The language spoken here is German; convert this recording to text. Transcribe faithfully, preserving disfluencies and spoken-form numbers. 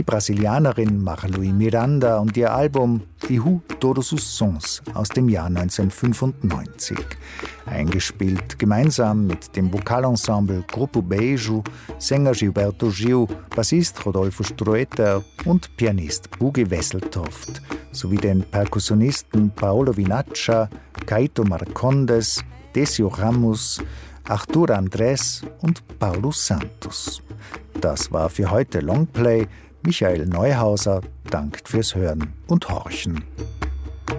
die Brasilianerin Marlui Miranda und ihr Album Ihu Todos os Sons aus dem Jahr neunzehnhundertfünfundneunzig. Eingespielt gemeinsam mit dem Vokalensemble Grupo Beijo, Sänger Gilberto Gil, Bassist Rodolfo Strueter und Pianist Bugi Wesseltoft sowie den Perkussionisten Paolo Vinaccia, Caito Marcondes, Decio Ramos, Artur Andrés und Paulo Santos. Das war für heute Longplay. Michael Neuhauser dankt fürs Hören und Horchen.